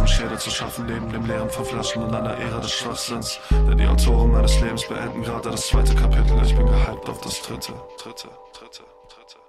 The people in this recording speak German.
mich Schädel zu schaffen, neben dem Leeren von Flaschen und einer Ära des Schwachsinns. Denn die Autoren meines Lebens beenden gerade das zweite Kapitel. Ich bin gehypt auf das dritte.